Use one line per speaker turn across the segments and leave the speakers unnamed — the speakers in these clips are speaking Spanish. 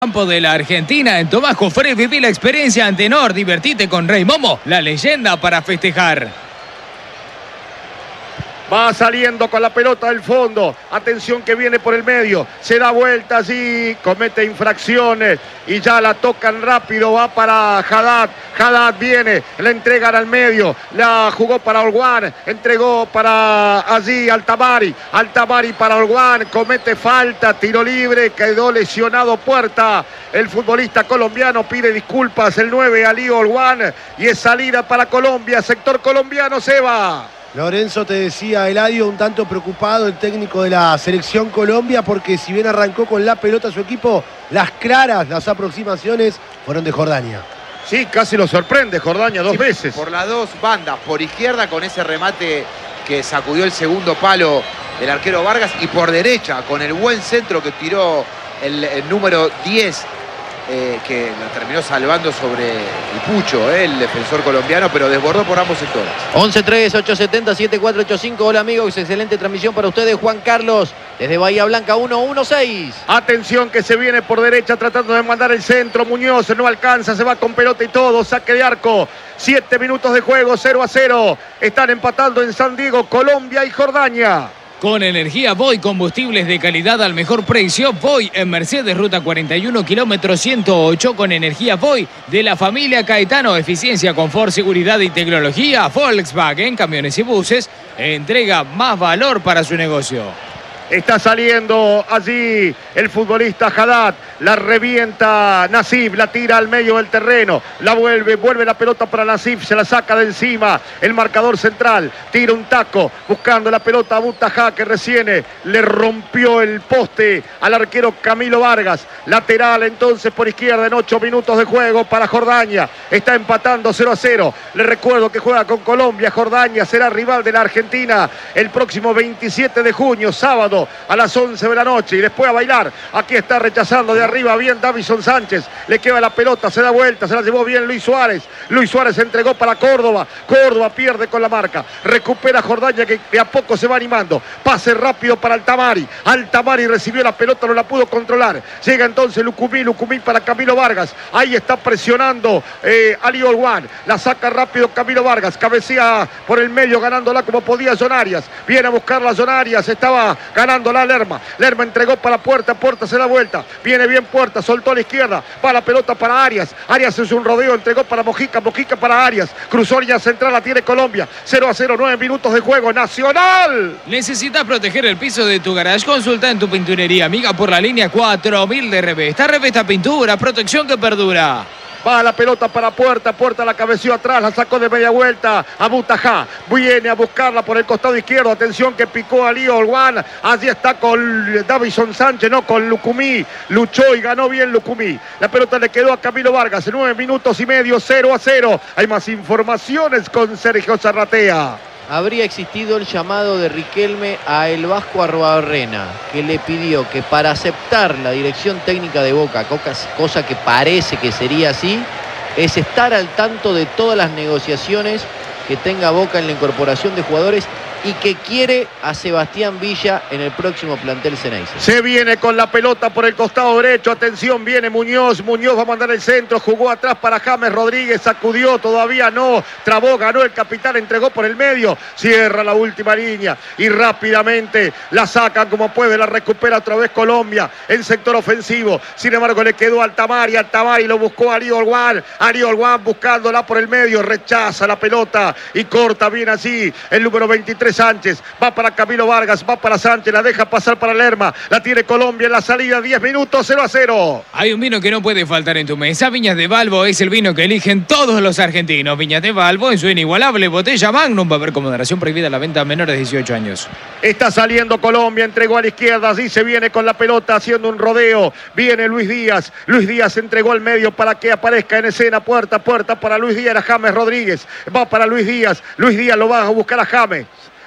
Campo de la Argentina, en Tomás Jofré, viví la experiencia Antenor, divertite con Rey Momo, la leyenda para festejar.
Va saliendo con la pelota del fondo. Atención que viene por el medio. Se da vueltas y comete infracciones. Y ya la tocan rápido. Va para Haddad. Haddad viene. La entregan al medio. La jugó para Olguán. Entregó para allí Altamari. Altamari para Olguán. Comete falta. Tiro libre. Quedó lesionado Puerta. El futbolista colombiano pide disculpas. El 9 Ali Olguán. Y es salida para Colombia. Sector colombiano se va.
Lorenzo, te decía Eladio, un tanto preocupado el técnico de la selección Colombia, porque si bien arrancó con la pelota su equipo, las claras, las aproximaciones fueron de Jordania.
Sí, casi lo sorprende Jordania dos veces.
Por las dos bandas, por izquierda con ese remate que sacudió el segundo palo del arquero Vargas, y por derecha con el buen centro que tiró el número 10, que la terminó salvando sobre el Pucho, el defensor colombiano, pero desbordó por ambos sectores.
11-3-870-7485. Hola amigos, excelente transmisión para ustedes. Juan Carlos, desde Bahía Blanca, 1-1-6.
Atención que se viene por derecha tratando de mandar el centro. Muñoz no alcanza, se va con pelota y todo. Saque de arco. 7 minutos de juego, 0-0. Están empatando en San Diego, Colombia y Jordania.
Con energía Voy, combustibles de calidad al mejor precio. Voy en Mercedes, ruta 41, kilómetro 108. Con energía Voy de la familia Caetano. Eficiencia, confort, seguridad y tecnología. Volkswagen, camiones y buses. Entrega más valor para su negocio.
Está saliendo allí el futbolista Haddad. La revienta Nassif, la tira al medio del terreno. La vuelve la pelota para Nassif, se la saca de encima. El marcador central tira un taco buscando la pelota a Butajá, que recién le rompió el poste al arquero Camilo Vargas. Lateral entonces por izquierda en 8 minutos de juego para Jordania. Está empatando 0-0. Le recuerdo que juega con Colombia. Jordania será rival de la Argentina el próximo 27 de junio, sábado, a las 11 de la noche, y después a bailar. Aquí está rechazando de arriba bien Davison Sánchez, le queda la pelota, se da vuelta, se la llevó bien Luis Suárez. Luis Suárez entregó para Córdoba. Córdoba pierde con la marca, recupera Jordania, que de a poco se va animando. Pase rápido para Altamari. Altamari recibió la pelota, no la pudo controlar. Llega entonces Lucumí para Camilo Vargas. Ahí está presionando Ali Olguán. La saca rápido Camilo Vargas, cabecea por el medio, ganándola como podía John Arias. Viene a buscarla John Arias, estaba ganándola Lerma. Lerma entregó para Puerta, Puerta se da vuelta. Viene bien Puerta, soltó a la izquierda. Va la pelota para Arias. Arias es un rodeo, entregó para Mojica. Mojica para Arias. Cruzó línea central, la tiene Colombia. 0-0, 9 minutos de juego. Nacional.
¿Necesitas proteger el piso de tu garage? Consulta en tu pinturería amiga por la línea 4000 de Revesta. Revesta Pintura, protección que perdura.
Va la pelota para Puerta, Puerta la cabeció atrás, la sacó de media vuelta a Butajá. Viene a buscarla por el costado izquierdo. Atención que picó a Lío Olguán. Allí está con Davison Sánchez, no, con Lucumí. Luchó y ganó bien Lucumí. La pelota le quedó a Camilo Vargas. 9 minutos y medio, 0-0. Hay más informaciones con Sergio Zarratea.
Habría existido el llamado de Riquelme a el Vasco Arruabarrena, que le pidió que para aceptar la dirección técnica de Boca, cosa que parece que sería así, es estar al tanto de todas las negociaciones que tenga Boca en la incorporación de jugadores, y que quiere a Sebastián Villa en el próximo plantel Ceneice.
Se viene con la pelota por el costado derecho. Atención, viene Muñoz. Muñoz va a mandar el centro. Jugó atrás para James Rodríguez. Sacudió, todavía no. Trabó, ganó el capitán, entregó por el medio. Cierra la última línea y rápidamente la sacan como puede. La recupera otra vez Colombia en sector ofensivo. Sin embargo, le quedó Altamari. Altamari lo buscó a Ari Olguán. Ari Olguán buscándola por el medio. Rechaza la pelota y corta bien así el número 23. Sánchez, va para Camilo Vargas, va para Sánchez, la deja pasar para Lerma, la tiene Colombia en la salida, 10 minutos, 0-0.
Hay un vino que no puede faltar en tu mesa. Viñas de Valvo es el vino que eligen todos los argentinos. Viñas de Valvo en su inigualable botella Magnum. Va a haber con moderación prohibida la venta a menores de 18 años.
Está saliendo Colombia, entregó a la izquierda, así se viene con la pelota haciendo un rodeo. Viene Luis Díaz. Luis Díaz entregó al medio para que aparezca en escena. Puerta para Luis Díaz, era James Rodríguez. Va para Luis Díaz. Luis Díaz lo va a buscar a James.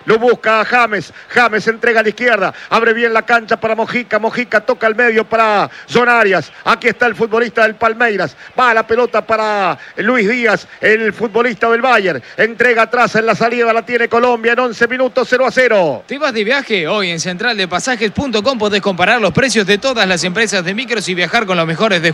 Lo busca a James. James entrega a la izquierda. Abre bien la cancha para Mojica. Mojica toca al medio para John Arias. Aquí está el futbolista del Palmeiras. Va la pelota para Luis Díaz, el futbolista del Bayern. Entrega atrás en la salida. La tiene Colombia en 11 minutos, 0-0.
¿Te vas de viaje? Hoy en centraldepasajes.com podés comparar los precios de todas las empresas de micros y viajar con los mejores descuentos.